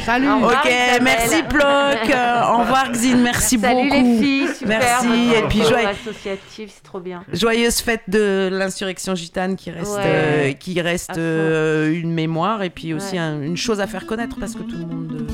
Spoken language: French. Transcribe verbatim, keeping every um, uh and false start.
Salut. Ok, merci Ploc. Euh, au revoir Xine, merci Salut beaucoup. les filles, super. Merci. votre Et puis rencontre joyeux, associative, c'est trop bien. joyeuse fête de l'insurrection gitane qui reste, Ouais. euh, qui À reste fond. euh, une mémoire et puis aussi Ouais. un- une chose à faire connaître parce que tout le monde. euh,